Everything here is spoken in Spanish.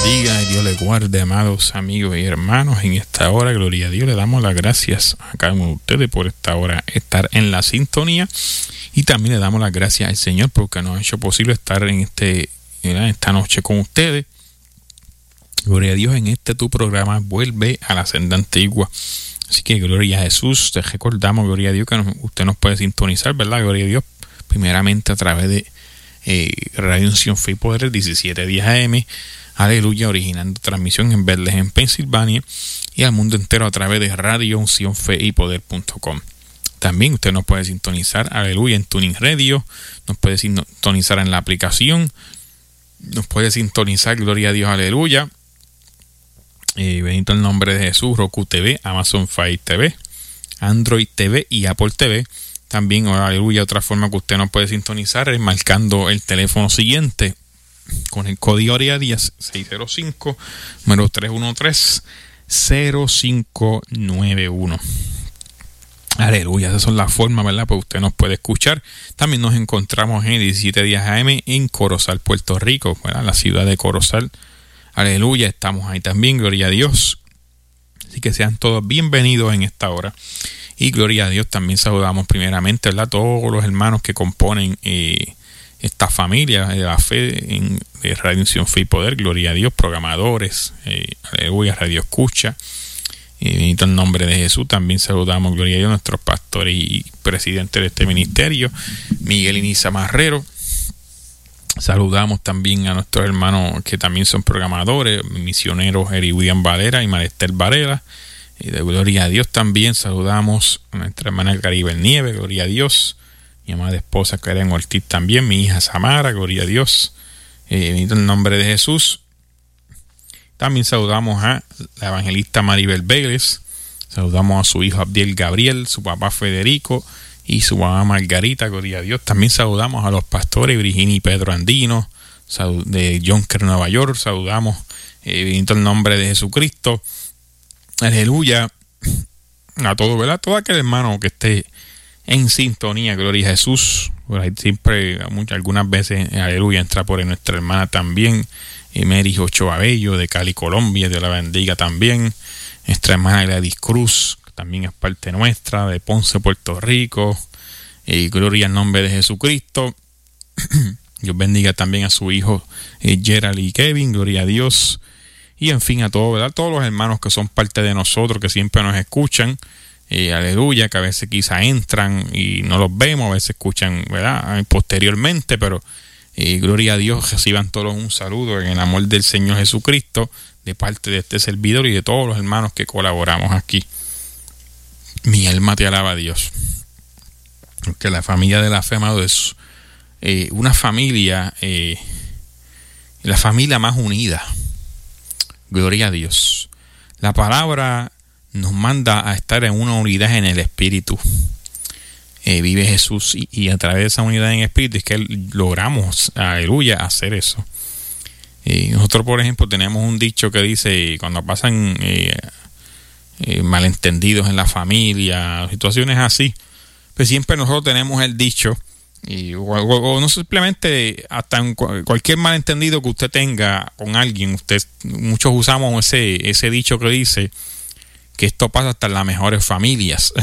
bendiga y Dios les guarde, amados amigos y hermanos. En esta hora, gloria a Dios, le damos las gracias a cada uno de ustedes por esta hora estar en la sintonía, y también le damos las gracias al Señor porque nos ha hecho posible estar en esta noche con ustedes. Gloria a Dios, en tu programa Vuelve a la Senda Antigua. Así que gloria a Jesús. Te recordamos, gloria a Dios, que usted nos puede sintonizar, ¿verdad? Gloria a Dios, primeramente a través de Radio Unción Fe y Poder, 1710 AM, aleluya, originando transmisión en Bethlehem, Pensilvania, y al mundo entero a través de Radio Unción Fe y Poder.com. También usted nos puede sintonizar, aleluya, en Tuning Radio, nos puede sintonizar en la aplicación, nos puede sintonizar, gloria a Dios, aleluya, bendito el nombre de Jesús, Roku TV, Amazon Fire TV, Android TV y Apple TV. También, aleluya, otra forma que usted nos puede sintonizar es marcando el teléfono siguiente con el código área 605, número 313-0591. Aleluya, esas son las formas, ¿verdad? Pues usted nos puede escuchar. También nos encontramos en 1710 AM en Corozal, Puerto Rico, ¿verdad? La ciudad de Corozal. Aleluya, estamos ahí también, gloria a Dios. Así que sean todos bienvenidos en esta hora. Y gloria a Dios, también saludamos primeramente, ¿verdad?, todos los hermanos que componen esta familia de la fe de Radio Unción Fe y Poder. Gloria a Dios, programadores, aleluya, Radio Escucha. Bendito el nombre de Jesús. También saludamos, gloria a Dios, nuestros pastores y presidentes de este ministerio, Miguel y Nisa Marrero. Saludamos también a nuestros hermanos que también son programadores, misioneros Eri William Valera y Marester Varela. Y de gloria a Dios también saludamos a nuestra hermana Caribel Nieves, gloria a Dios, mi amada esposa Karen Ortiz también, mi hija Samara, gloria a Dios, bendito el nombre de Jesús. También saludamos a la evangelista Maribel Vélez, saludamos a su hijo Abdiel Gabriel, su papá Federico y su mamá Margarita, gloria a Dios. También saludamos a los pastores Virginia y Pedro Andino de Jonker, Nueva York. Saludamos, bendito el nombre de Jesucristo. Aleluya, a todo, ¿verdad? Todo aquel hermano que esté en sintonía, gloria a Jesús. Por ahí siempre, algunas veces, aleluya, entra por ahí nuestra hermana también, Mary Ochoa Bello de Cali, Colombia, Dios la bendiga también. Nuestra hermana Gladys Cruz, que también es parte nuestra, de Ponce, Puerto Rico. Gloria al nombre de Jesucristo. Dios bendiga también a su hijo Gerald y Kevin, gloria a Dios. Y en fin, a todos, ¿verdad?, todos los hermanos que son parte de nosotros, que siempre nos escuchan, aleluya, que a veces quizá entran y no los vemos, a veces escuchan, ¿verdad?, posteriormente, pero gloria a Dios, reciban todos un saludo en el amor del Señor Jesucristo, de parte de este servidor y de todos los hermanos que colaboramos aquí. Mi alma te alaba a Dios. Porque la familia de la fe, amado, es una familia, la familia más unida. Gloria a Dios. La palabra nos manda a estar en una unidad en el Espíritu. Vive Jesús y a través de esa unidad en el Espíritu es que logramos, aleluya, hacer eso. Nosotros, por ejemplo, tenemos un dicho que dice, cuando pasan malentendidos en la familia, situaciones así, pues siempre nosotros tenemos el dicho, o no simplemente hasta en cualquier malentendido que usted tenga con alguien, muchos usamos ese dicho que dice que esto pasa hasta en las mejores familias.